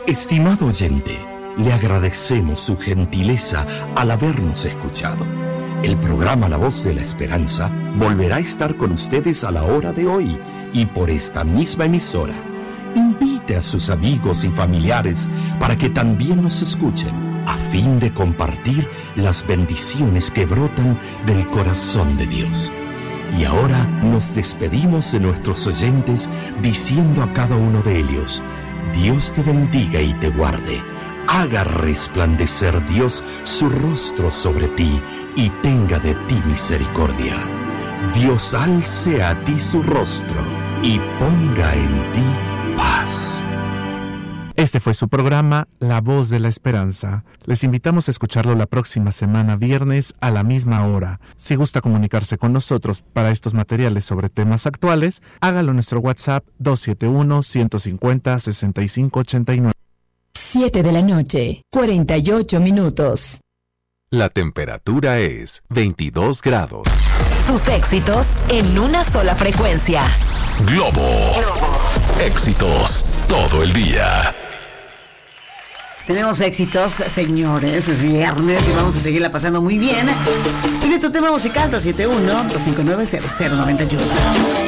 Estimado oyente, le agradecemos su gentileza al habernos escuchado. El programa La Voz de la Esperanza volverá a estar con ustedes a la hora de hoy y por esta misma emisora. Invite a sus amigos y familiares para que también nos escuchen, a fin de compartir las bendiciones que brotan del corazón de Dios. Y ahora nos despedimos de nuestros oyentes diciendo a cada uno de ellos: Dios te bendiga y te guarde. Haga resplandecer Dios su rostro sobre ti y tenga de ti misericordia. Dios alce a ti su rostro y ponga en ti paz. Este fue su programa La Voz de la Esperanza. Les invitamos a escucharlo la próxima semana, viernes, a la misma hora. Si gusta comunicarse con nosotros para estos materiales sobre temas actuales, hágalo en nuestro WhatsApp 271-150-6589. 7 de la noche, 48 minutos. La temperatura es 22 grados. Tus éxitos en una sola frecuencia. Globo. Éxitos todo el día. Tenemos éxitos, señores, es viernes y vamos a seguirla pasando muy bien. Pide tu tema musical 271-259-0091.